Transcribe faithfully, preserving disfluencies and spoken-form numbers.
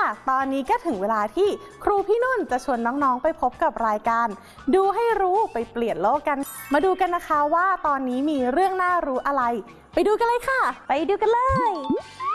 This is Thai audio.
ตอนนี้ก็ถึงเวลาที่ครูพี่นุ่นจะชวนน้องๆไปพบกับรายการดูให้รู้ไปเปลี่ยนโลกกันมาดูกันนะคะว่าตอนนี้มีเรื่องน่ารู้อะไรไปดูกันเลยค่ะไปดูกันเลย